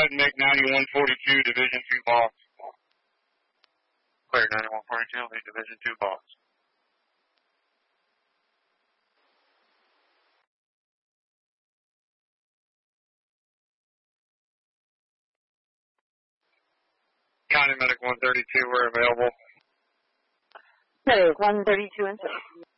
ahead and make 9142 Division 2 box. Clear 9142, lead Division 2 box. County Medic 132, we're available. Medic 132 inside.